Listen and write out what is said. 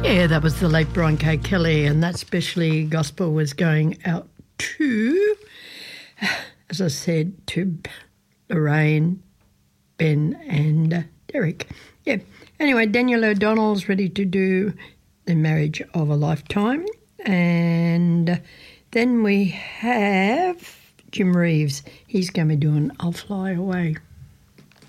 Yeah, that was the late Brian K. Kelly, and that specially gospel was going out to, as I said, to Lorraine, Ben and Derek. Yeah. Anyway, Daniel O'Donnell's ready to do The Marriage of a Lifetime. And then we have Jim Reeves. He's going to be doing I'll Fly Away.